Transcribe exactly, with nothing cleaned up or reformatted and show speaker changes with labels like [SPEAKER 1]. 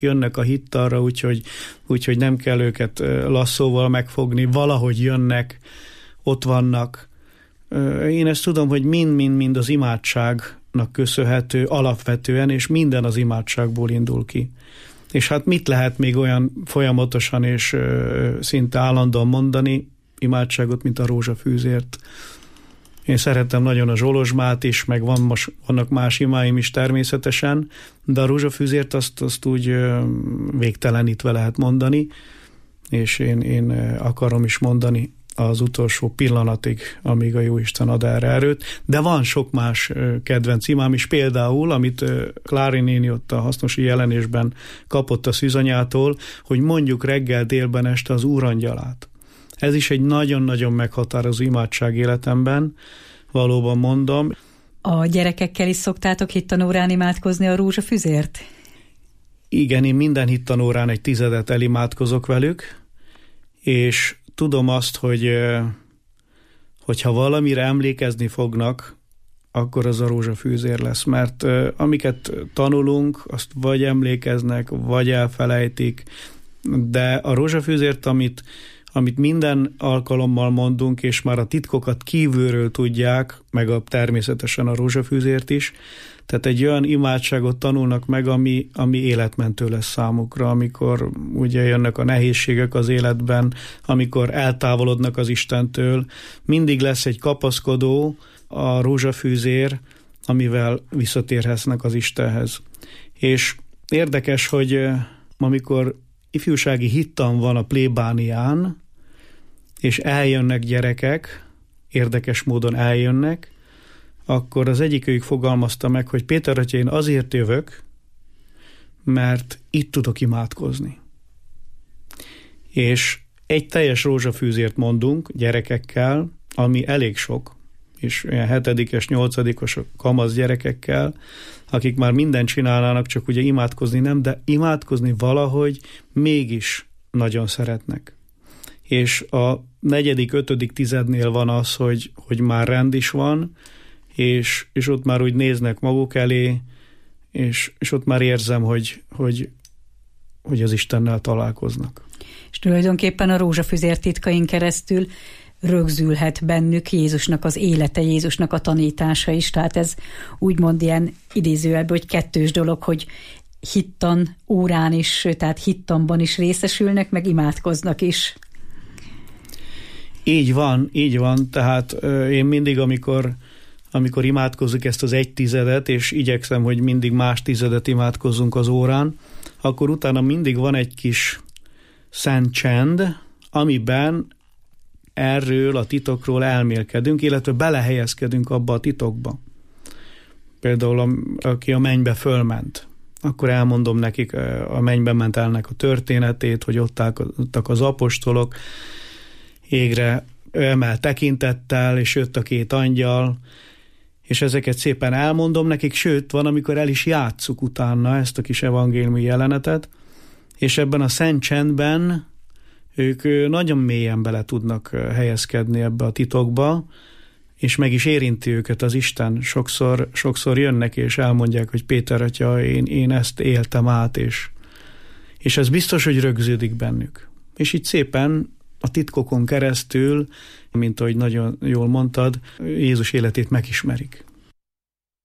[SPEAKER 1] jönnek a hittalra, úgyhogy, úgyhogy nem kell őket lasszóval megfogni, valahogy jönnek, ott vannak. Én ezt tudom, hogy mind-mind-mind az imádságnak köszönhető alapvetően, és minden az imádságból indul ki. És hát mit lehet még olyan folyamatosan és szinte állandóan mondani imádságot, mint a rózsafűzért. Én szeretem nagyon a Zsolozsmát is, meg van most, vannak más imáim is természetesen, de a rózsafűzért azt, azt úgy végtelenítve lehet mondani, és én, én akarom is mondani az utolsó pillanatig, amíg a Jóisten ad erre erőt, de van sok más kedvenc imám is, például, amit Klári néni ott a hasznosi jelenésben kapott a szűzanyától, hogy mondjuk reggel, délben, este az Úrangyalát. Ez is egy nagyon-nagyon meghatározó imádság életemben, valóban mondom.
[SPEAKER 2] A gyerekekkel is szoktátok hittanórán imádkozni a rózsafüzért?
[SPEAKER 1] Igen, én minden hittanórán egy tizedet elimádkozok velük, és tudom azt, hogy hogyha valamire emlékezni fognak, akkor az a rózsafűzér lesz, mert amiket tanulunk, azt vagy emlékeznek, vagy elfelejtik, de a rózsafűzért, amit amit minden alkalommal mondunk, és már a titkokat kívülről tudják, meg a, természetesen a rózsafűzért is, tehát egy olyan imádságot tanulnak meg, ami, ami életmentő lesz számukra, amikor ugye jönnek a nehézségek az életben, amikor eltávolodnak az Istentől, mindig lesz egy kapaszkodó, a rózsafűzér, amivel visszatérhetnek az Istenhez. És érdekes, hogy amikor ifjúsági hittan van a plébánián, és eljönnek gyerekek, érdekes módon eljönnek, akkor az egyikőjük fogalmazta meg, hogy Péter atya, én azért jövök, mert itt tudok imádkozni. És egy teljes rózsafűzért mondunk gyerekekkel, ami elég sok, és olyan hetedikes, nyolcadikos kamasz gyerekekkel, akik már mindent csinálnának, csak ugye imádkozni nem, de imádkozni valahogy mégis nagyon szeretnek. És a negyedik, ötödik tizednél van az, hogy, hogy már rend is van, és, és ott már úgy néznek maguk elé, és, és ott már érzem, hogy, hogy, hogy az Istennel találkoznak.
[SPEAKER 2] És tulajdonképpen a rózsafüzér titkain keresztül rögzülhet bennük Jézusnak az élete, Jézusnak a tanítása is, tehát ez úgymond ilyen idézőjelben, hogy kettős dolog, hogy hittan órán is, tehát hittanban is részesülnek, meg imádkoznak is.
[SPEAKER 1] Így van, így van, tehát én mindig, amikor, amikor imádkozzuk ezt az egy tizedet, és igyekszem, hogy mindig más tizedet imádkozzunk az órán, akkor utána mindig van egy kis szent csend, amiben erről a titokról elmélkedünk, illetve belehelyezkedünk abba a titokba. Például aki a mennybe fölment, akkor elmondom nekik a mennybe mentelnek a történetét, hogy ott álltak az apostolok, égre emel tekintettel, és jött a két angyal, és ezeket szépen elmondom nekik, sőt, van, amikor el is játsszuk utána ezt a kis evangéliumi jelenetet, és ebben a szent csendben ők nagyon mélyen bele tudnak helyezkedni ebbe a titokba, és meg is érinti őket az Isten. Sokszor, sokszor jönnek és elmondják, hogy Péter atya, én, én ezt éltem át, és, és ez biztos, hogy rögződik bennük. És így szépen a titkokon keresztül, mint ahogy nagyon jól mondtad, Jézus életét megismerik.